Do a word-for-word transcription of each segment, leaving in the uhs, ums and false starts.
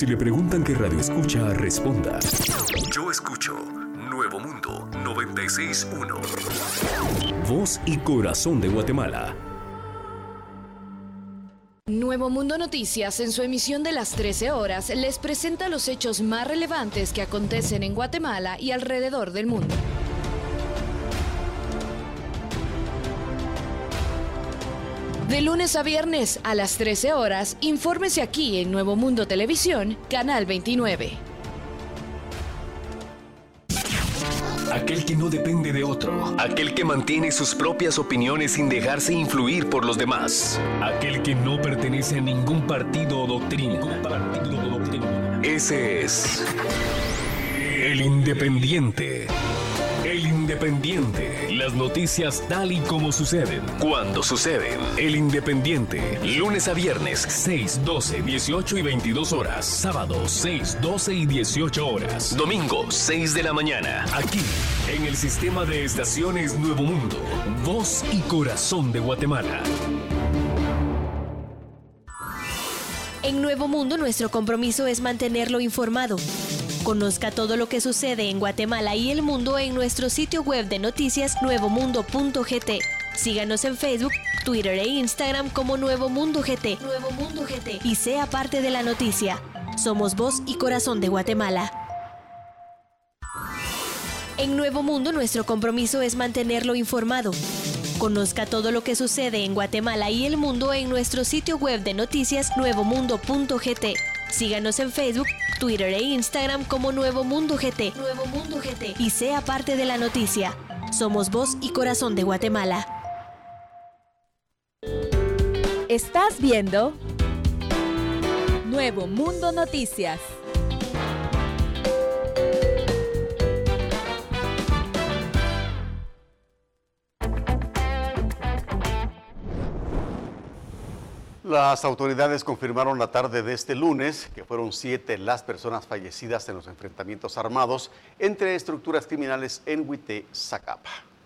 Si le preguntan qué radio escucha, responda: yo escucho Nuevo Mundo noventa y seis punto uno. Voz y corazón de Guatemala. Nuevo Mundo Noticias, en su emisión de las trece horas, les presenta los hechos más relevantes que acontecen en Guatemala y alrededor del mundo. De lunes a viernes a las trece horas, infórmese aquí en Nuevo Mundo Televisión, Canal veintinueve. Aquel que no depende de otro. Aquel que mantiene sus propias opiniones sin dejarse influir por los demás. Aquel que no pertenece a ningún partido o doctrina. Partido o doctrina. Ese es el Independiente. El Independiente. Las noticias tal y como suceden, cuando suceden. El Independiente. Lunes a viernes, seis, doce, dieciocho y veintidós horas. Sábado, seis, doce y dieciocho horas. Domingo, seis de la mañana. Aquí, en el sistema de estaciones Nuevo Mundo. Voz y corazón de Guatemala. En Nuevo Mundo, nuestro compromiso es mantenerlo informado. Conozca todo lo que sucede en Guatemala y el mundo en nuestro sitio web de noticias nuevo mundo punto g t. Síganos en Facebook, Twitter e Instagram como Nuevo Mundo G T. Nuevo Mundo G T. Y sea parte de la noticia. Somos voz y corazón de Guatemala. En Nuevo Mundo, nuestro compromiso es mantenerlo informado. Conozca todo lo que sucede en Guatemala y el mundo en nuestro sitio web de noticias nuevo mundo punto g t. Síganos en Facebook, Twitter e Instagram como Nuevo Mundo G T. Nuevo Mundo G T. Y sea parte de la noticia. Somos voz y corazón de Guatemala. Estás viendo Nuevo Mundo Noticias. Las autoridades confirmaron la tarde de este lunes que fueron siete las personas fallecidas en los enfrentamientos armados entre estructuras criminales en Huité, Zacapa.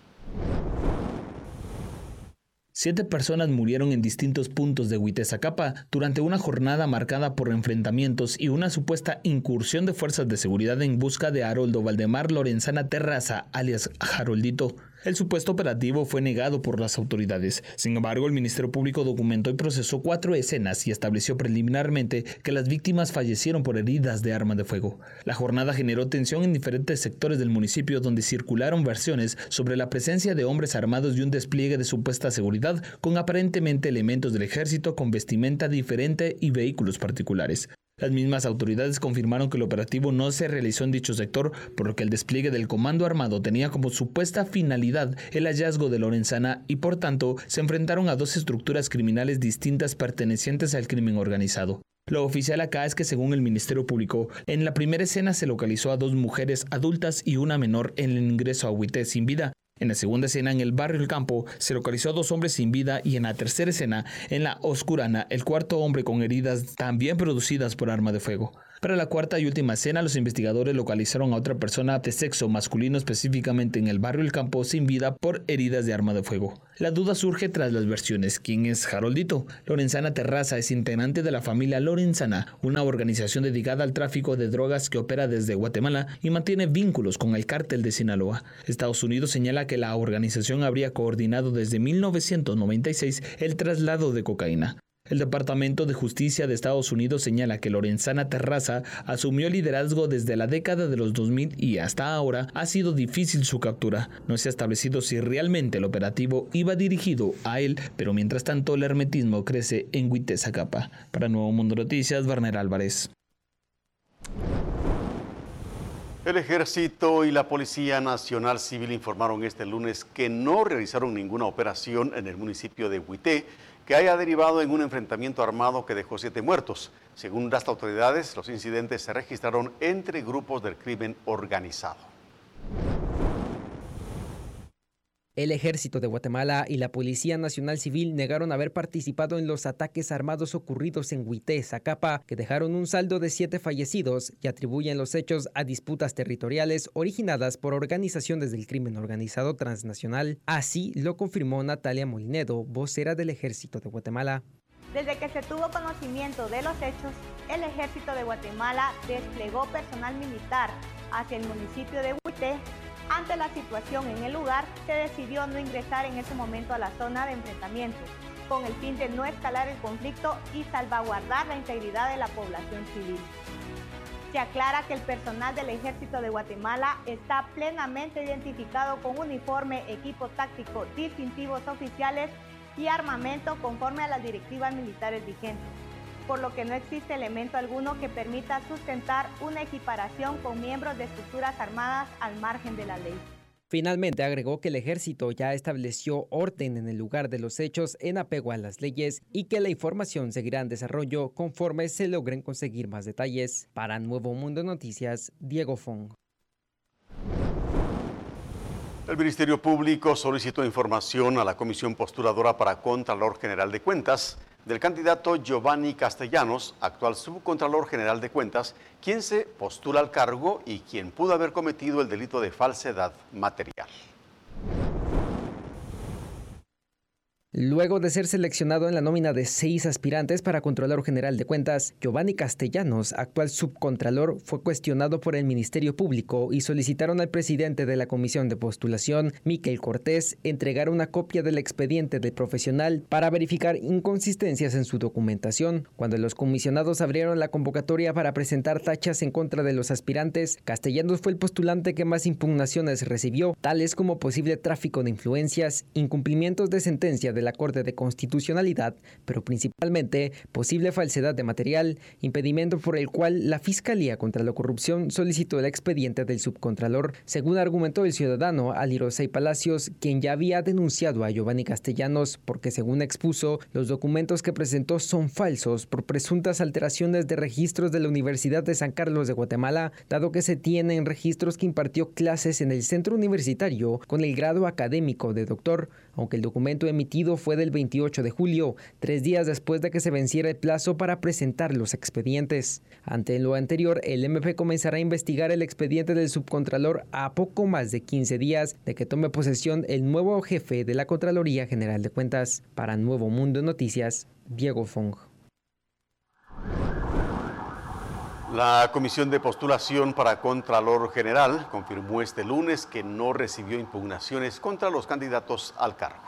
Siete personas murieron en distintos puntos de Huité, Zacapa durante una jornada marcada por enfrentamientos y una supuesta incursión de fuerzas de seguridad en busca de Haroldo Valdemar Lorenzana Terraza, alias Haroldito. El supuesto operativo fue negado por las autoridades. Sin embargo, el Ministerio Público documentó y procesó cuatro escenas y estableció preliminarmente que las víctimas fallecieron por heridas de arma de fuego. La jornada generó tensión en diferentes sectores del municipio, donde circularon versiones sobre la presencia de hombres armados y un despliegue de supuesta seguridad con aparentemente elementos del ejército con vestimenta diferente y vehículos particulares. Las mismas autoridades confirmaron que el operativo no se realizó en dicho sector, por lo que el despliegue del comando armado tenía como supuesta finalidad el hallazgo de Lorenzana y por tanto se enfrentaron a dos estructuras criminales distintas pertenecientes al crimen organizado. Lo oficial acá es que según el Ministerio Público, en la primera escena se localizó a dos mujeres adultas y una menor en el ingreso a Huité sin vida. En la segunda escena, en el barrio El Campo, se localizó a dos hombres sin vida y en la tercera escena, en la Oscurana, el cuarto hombre con heridas también producidas por arma de fuego. Para la cuarta y última escena, los investigadores localizaron a otra persona de sexo masculino específicamente en el barrio El Campo sin vida por heridas de arma de fuego. La duda surge tras las versiones. ¿Quién es Haroldito? Lorenzana Terraza es integrante de la familia Lorenzana, una organización dedicada al tráfico de drogas que opera desde Guatemala y mantiene vínculos con el cártel de Sinaloa. Estados Unidos señala que la organización habría coordinado desde mil novecientos noventa y seis el traslado de cocaína. El Departamento de Justicia de Estados Unidos señala que Lorenzana Terraza asumió el liderazgo desde la década de los dos mil y hasta ahora ha sido difícil su captura. No se ha establecido si realmente el operativo iba dirigido a él, pero mientras tanto el hermetismo crece en Huité, Zacapa. Para Nuevo Mundo Noticias, Werner Álvarez. El Ejército y la Policía Nacional Civil informaron este lunes que no realizaron ninguna operación en el municipio de Huité que haya derivado en un enfrentamiento armado que dejó siete muertos. Según las autoridades, los incidentes se registraron entre grupos del crimen organizado. El Ejército de Guatemala y la Policía Nacional Civil negaron haber participado en los ataques armados ocurridos en Huité, Zacapa, que dejaron un saldo de siete fallecidos y atribuyen los hechos a disputas territoriales originadas por organizaciones del crimen organizado transnacional. Así lo confirmó Natalia Molinedo, vocera del Ejército de Guatemala. Desde que se tuvo conocimiento de los hechos, el Ejército de Guatemala desplegó personal militar hacia el municipio de Huité. Ante la situación en el lugar, se decidió no ingresar en ese momento a la zona de enfrentamiento, con el fin de no escalar el conflicto y salvaguardar la integridad de la población civil. Se aclara que el personal del Ejército de Guatemala está plenamente identificado con uniforme, equipo táctico, distintivos oficiales y armamento conforme a las directivas militares vigentes, por lo que no existe elemento alguno que permita sustentar una equiparación con miembros de estructuras armadas al margen de la ley. Finalmente agregó que el ejército ya estableció orden en el lugar de los hechos en apego a las leyes y que la información seguirá en desarrollo conforme se logren conseguir más detalles. Para Nuevo Mundo Noticias, Diego Fong. El Ministerio Público solicitó información a la Comisión Postuladora para Contralor General de Cuentas del candidato Giovanni Castellanos, actual Subcontralor General de Cuentas, quien se postula al cargo y quien pudo haber cometido el delito de falsedad material. Luego de ser seleccionado en la nómina de seis aspirantes para Contralor General de Cuentas, Giovanni Castellanos, actual subcontralor, fue cuestionado por el Ministerio Público y solicitaron al presidente de la Comisión de Postulación, Miquel Cortés, entregar una copia del expediente del profesional para verificar inconsistencias en su documentación. Cuando los comisionados abrieron la convocatoria para presentar tachas en contra de los aspirantes, Castellanos fue el postulante que más impugnaciones recibió, tales como posible tráfico de influencias, incumplimientos de sentencia de la Corte de Constitucionalidad, pero principalmente posible falsedad de material, impedimento por el cual la Fiscalía contra la Corrupción solicitó el expediente del subcontralor, según argumentó el ciudadano Alirosei Palacios, quien ya había denunciado a Giovanni Castellanos porque, según expuso, los documentos que presentó son falsos por presuntas alteraciones de registros de la Universidad de San Carlos de Guatemala, dado que se tienen registros que impartió clases en el centro universitario con el grado académico de doctor, aunque el documento emitido fue del veintiocho de julio, tres días después de que se venciera el plazo para presentar los expedientes. Ante lo anterior, el M P comenzará a investigar el expediente del subcontralor a poco más de quince días de que tome posesión el nuevo jefe de la Contraloría General de Cuentas. Para Nuevo Mundo Noticias, Diego Fong. La Comisión de Postulación para Contralor General confirmó este lunes que no recibió impugnaciones contra los candidatos al cargo.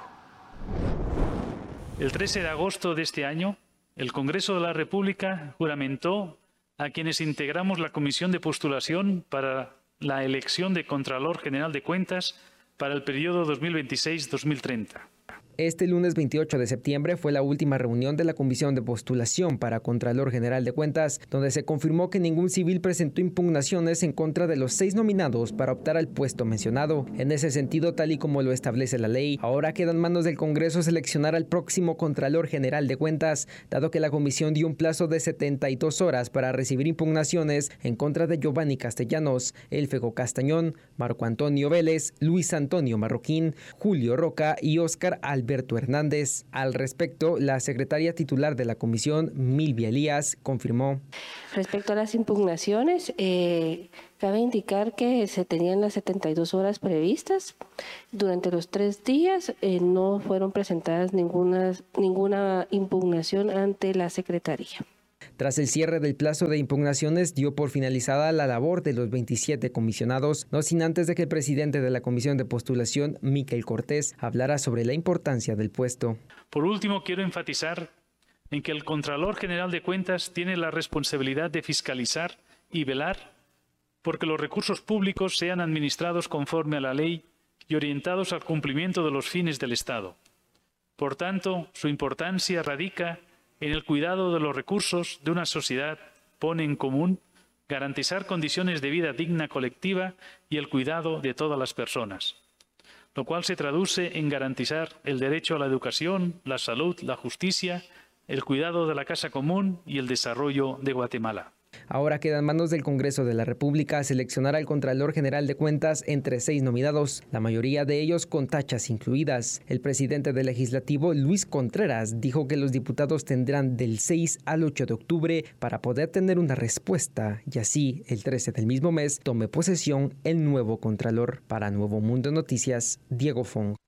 El trece de agosto de este año, el Congreso de la República juramentó a quienes integramos la Comisión de Postulación para la elección de Contralor General de Cuentas para el periodo dos mil veintiséis a dos mil treinta. Este lunes veintiocho de septiembre fue la última reunión de la Comisión de Postulación para Contralor General de Cuentas, donde se confirmó que ningún civil presentó impugnaciones en contra de los seis nominados para optar al puesto mencionado. En ese sentido, tal y como lo establece la ley, ahora queda en manos del Congreso seleccionar al próximo Contralor General de Cuentas, dado que la Comisión dio un plazo de setenta y dos horas para recibir impugnaciones en contra de Giovanni Castellanos, Elfego Castañón, Marco Antonio Vélez, Luis Antonio Marroquín, Julio Roca y Óscar Alberto Alberto Hernández. Al respecto, la secretaria titular de la comisión, Milvia Elías, confirmó. Respecto a las impugnaciones, eh, cabe indicar que se tenían las setenta y dos horas previstas. Durante los tres días eh, no fueron presentadas ninguna, ninguna impugnación ante la secretaría. Tras el cierre del plazo de impugnaciones, dio por finalizada la labor de los veintisiete comisionados, no sin antes de que el presidente de la Comisión de Postulación, Miquel Cortés, hablara sobre la importancia del puesto. Por último, quiero enfatizar en que el Contralor General de Cuentas tiene la responsabilidad de fiscalizar y velar porque los recursos públicos sean administrados conforme a la ley y orientados al cumplimiento de los fines del Estado. Por tanto, su importancia radica en el cuidado de los recursos de una sociedad, pone en común garantizar condiciones de vida digna colectiva y el cuidado de todas las personas, lo cual se traduce en garantizar el derecho a la educación, la salud, la justicia, el cuidado de la casa común y el desarrollo de Guatemala. Ahora queda en manos del Congreso de la República seleccionar al Contralor General de Cuentas entre seis nominados, la mayoría de ellos con tachas incluidas. El presidente del Legislativo, Luis Contreras, dijo que los diputados tendrán del seis al ocho de octubre para poder tener una respuesta y así, el trece del mismo mes, tome posesión el nuevo Contralor. Para Nuevo Mundo Noticias, Diego Fong.